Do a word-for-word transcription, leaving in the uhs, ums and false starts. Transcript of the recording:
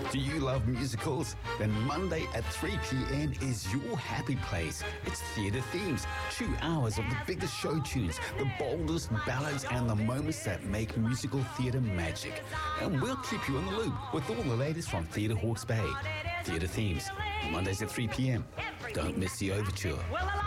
Do you love musicals? Then Monday at three p.m. is your happy place. It's Theatre Themes. Two hours of the biggest show tunes, the boldest ballads and the moments that make musical theatre magic. And we'll keep you in the loop with all the latest from Theatre Hawke's Bay. Theatre Themes, Mondays at three p.m. Don't miss the overture.